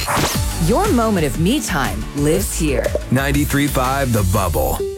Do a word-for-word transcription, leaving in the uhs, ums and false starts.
Your moment of me time lives here. ninety-three point five The Bubble.